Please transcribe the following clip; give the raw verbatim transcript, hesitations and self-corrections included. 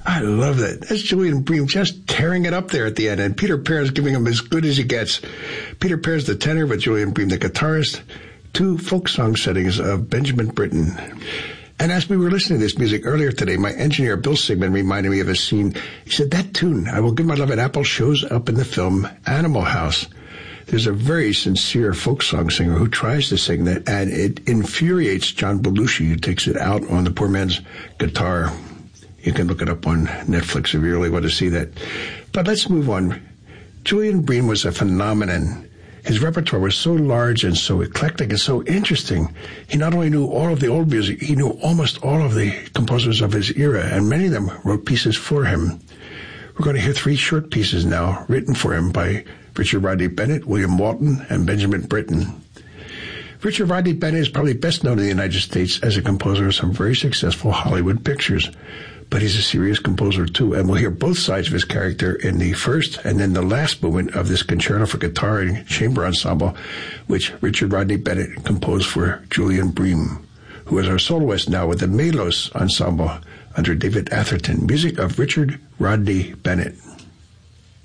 I love that. That's Julian Bream just tearing it up there at the end, and Peter Pears giving him as good as he gets. Peter Pears the tenor, but Julian Bream the guitarist. Two folk song settings of Benjamin Britten. And as we were listening to this music earlier today, my engineer Bill Sigmund reminded me of a scene. He said, that tune, I Will Give My Love an Apple, shows up in the film Animal House. There's a very sincere folk song singer who tries to sing that, and it infuriates John Belushi, who takes it out on the poor man's guitar. You can look it up on Netflix if you really want to see that. But let's move on. Julian Bream was a phenomenon. His repertoire was so large and so eclectic and so interesting. He not only knew all of the old music, he knew almost all of the composers of his era, and many of them wrote pieces for him. We're going to hear three short pieces now, written for him by Richard Rodney Bennett, William Walton, and Benjamin Britten. Richard Rodney Bennett is probably best known in the United States as a composer of some very successful Hollywood pictures. But he's a serious composer, too, and we'll hear both sides of his character in the first and then the last movement of this concerto for guitar and chamber ensemble, which Richard Rodney Bennett composed for Julian Bream, who is our soloist now with the Melos Ensemble under David Atherton. Music of Richard Rodney Bennett.